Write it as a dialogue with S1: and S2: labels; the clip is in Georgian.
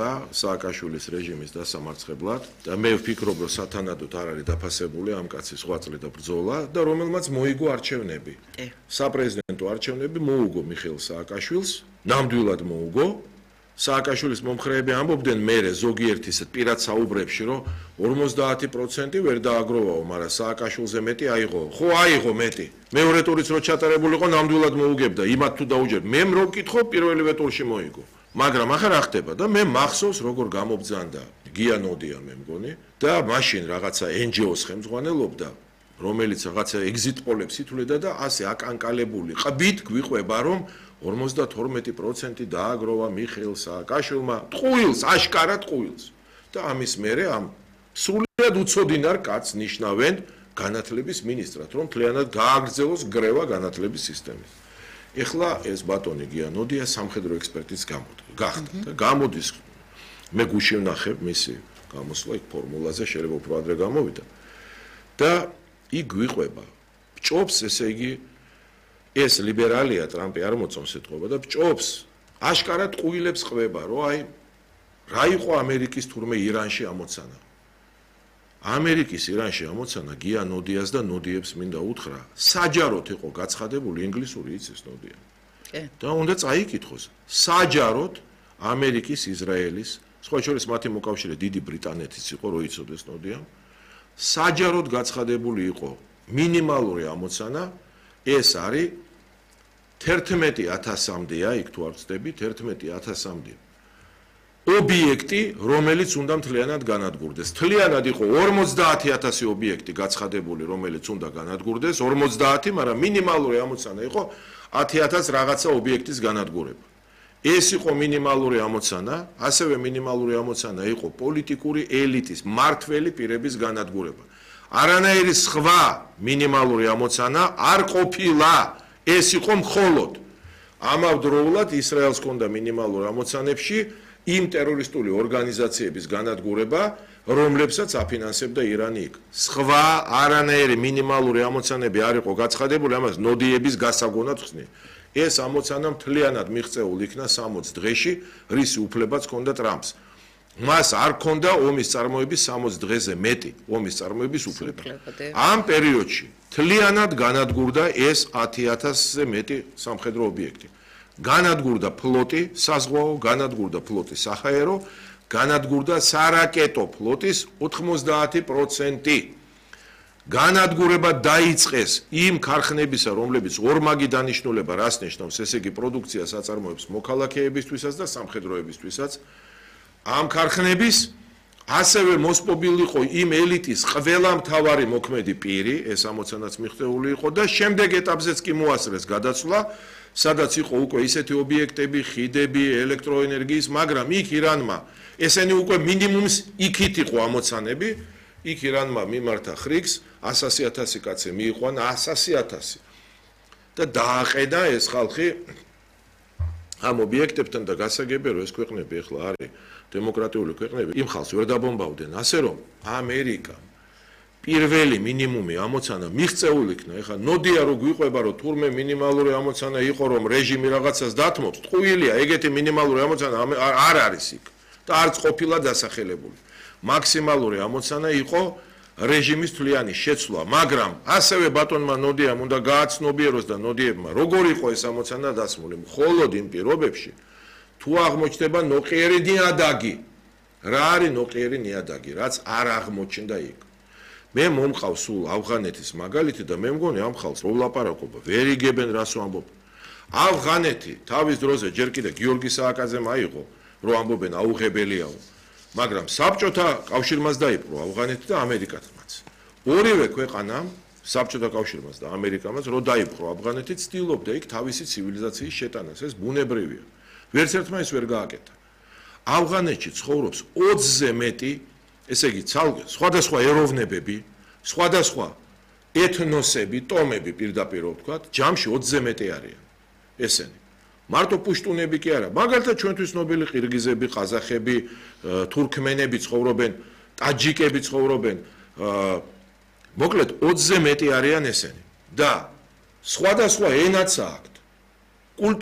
S1: იქნება სააკაშვილის რეჟიმის დასამარცხებლად და მე ვფიქრობ, რომ სათანადოდ არ არის დაფასებული ამ კაცის ღვაწლი და ბრძოლა და რომელმაც მოიგო არჩევნები. საპრეზიდენტო არჩევნები მოუგო მიხეილ სააკაშვილს, ნამდვილად მოუგო. სააკაშვილის მომხრეები ამბობდნენ მერე ზოგიერთ ისეთ პირად საუბრებში, რომ 50% ვერ დააგროვაო, მაგრამ სააკაშვილზე მეტი აიღო. ხო აიღო მეტი. მეორე ტურიც რო ჩატარებულიყო, ნამდვილად მოუგებდა. იმათ თუ დაუჯერ. მე რო ვკითხო, პირველივე ტურში მოიგო. მაგრამ ახლა რა ხდება და მე მახსოვს როგორ გამობძანდა გია ნოდია მე მგონი და მაშინ რაღაცა NGO-ს ხელმძღვანელობდა, რომელიც რაღაცა exit polls ითვლიდა და ასე აკანკალებული ყბით გვიყვება, რომ 52% დააგროვა მიხეილ სააკაშვილმა ტყუილს, აშკარად ტყუილს. და ამის მერე ამ სრულიად უცოდინარ კაცს ნიშნავენ განათლების მინისტრად, რომ მთლიანად გააგრძელოს გრევა განათლების სისტემის. ეხლა ეს ბატონი გია ნოდია სამხედრო ექსპერტის გახდა და გამოდის მე გუში ვნახებ მისი გამოსვლა იქ ფორმულაზე შეიძლება უფრო ადრე გამოვიდა და იქ გვიყვება ბჭობს ესე იგი ეს ლიბერალია ტრამპი არ მოწონს ეთყობა და ბჭობს აშკარად ყუილებს ყვება რომ აი რა იყო ამერიკის თურმე ირანში ამოცანა ამერიკის ირანში ამოცანა გია ნოდიას და ნოდიებს მინდა უთხრა საჯაროდ იყო გაცხადებული ინგლისური იცის ნოდია და უნდა წაიკითხოს საჯაროდ ამერიკის ისრაელის სხვა შორის მათი მოკავშირე დიდი ბრიტანეთის იყო რო იცოდეს ნოდია საჯაროდ გაცხადებული იყო მინიმალური ამოცანა ეს არის 11000-მდეა იქ თუ არ ვწდები 11000-მდე ობიექტი რომელიც უნდა მთლიანად განადგურდეს მთლიანად იყო 50000 ობიექტი გაცხადებული რომელიც უნდა განადგურდეს 50 მაგრამ მინიმალური ამოცანა იყო 10000 რაღაცა ობიექტის განადგურება ეს იყო მინიმალური ამოცანა ასევე მინიმალური ამოცანა იყო პოლიტიკური ელიტის მართველი პირების განადგურება არანაირი სხვა მინიმალური ამოცანა არ ყოფილა ეს იყო მხოლოდ ამავდროულად ისრაელს ჰქონდა მინიმალურ ამოცანებში იმ ტერორისტული ორგანიზაციების განადგურება, რომლებსაც აფინანსებდა ირანი იქ. სხვა არანაირი მინიმალური ამოცანები არ იყო გაცხადებული, ამას ნოდიების გასაგონად ხსნი. ეს ამოცანა მთლიანად მიღწეული იქნა 60 დღეში, რისი უფლებაც ჰქონდა ტრამპს. მას არ ჰქონდა ომის წარმოების 60 დღეზე მეტი ომის წარმოების უფლება. ამ პერიოდში მთლიანად განადგურდა ეს 10000-ზე მეტი სამხედრო ობიექტი. განადგურდა ფლოტი, საზღვაო, განადგურდა ფლოტი საჰაერო, განადგურდა სარაკეტო ფლოტის 90%. განადგურება დაიწყეს იმ ქარხნებისა, რომლებიც ორმაგი დანიშნულება რას ნიშნავს, ესე იგი პროდუქციას აწარმოებს მოქალაქეებისთვისაც და სამხედროებისთვისაც. ამ ქარხნების ასევე მოსპობილი იყო იმ ელიტის ყველა მთავარი მოქმედი პირი, ეს ამოცანაც მიღწეული იყო და შემდეგ ეტაპზეც კი მოასწრეს გადაცვლა, სადაც იყო უკვე ისეთი ობიექტები, ხიდები, ელექტროენერგიის, მაგრამ იქ ირანმა ესენი უკვე მინიმუმს იქით იყო ამოცანები, იქ ირანმა მიმართა ხრიგს 100000 კაცი მიიყვანა 100000 და დააყედა ეს ხალხი ამ ობიექტებთან და გასაგებია რომ ეს ქვეყნები ახლა არის დემოკრატიული ქვეყნები იმ ხალხს ვერ დაბომბავდნენ ასე რომ ამერიკა პირველი მინიმუმი ამოცანა მიღწეული იქნა ეხლა ნოდია რო გვიყვება რომ თურმე მინიმალური ამოცანა იყო რომ რეჟიმი რაღაცას დათმობს ტყუილია ეგეთი მინიმალური ამოცანა არ არის იქ და არც ყოფილა დასახელებული მაქსიმალური ამოცანა იყო რეჟიმის თვლიანი შეცვლა მაგრამ ასევე ბატონმა ნოდიამ უნდა გააცნობიეროს და ნოდიებმა როგორ იყო ეს ამოცანა დასმული მხოლოდ იმ პირობებში თუ აღმოჩნდება ნოყიერი ნიადაგი რა არის ნოყიერი ნიადაგი რაც არ აღმოჩნდა იქ მე მომყავს სულ ავღანეთის მაგალითი და მე მგონი ამ ხალხს რო ვლაპარაკობა ვერ იგებენ რას ვამბობ ავღანეთი თავის დროზე ჯერ კიდე გიორგი სააკაძემ აიღო რომ ამბობენ აუღებელიაო მაგრამ საბჭოთა კავშირმაც დაიპყრო ავღანეთი და ამერიკათმაც ორივე ქვეყანამ საბჭოთა კავშირმაც და ამერიკამაც რო დაიპყრო ავღანეთი ცდილობდა იქ თავისი ცივილიზაციის შეტანას ეს ბუნებრივია ვერც ერთმა ის ვერ გააკეთა ავღანეთში ცხოვრობს 20-ზე მეტი ესე იგი ცალკე სხვადასხვა ეროვნებები სხვადასხვა ეთნოსები ტომები პირდაპირ ვთქვათ ჯამში 20-ზე მეტი არიან ესენი მარტო პუშტუნები კი არა მაგალითად ჩვენთვის ნობილი ყირგიზები ყაზახები თურქმენები ცხოვრობენ ტაჯიკები ცხოვრობენ მოკლედ 20-ზე მეტი არიან ესენი და სხვადასხვა ენაც აქვს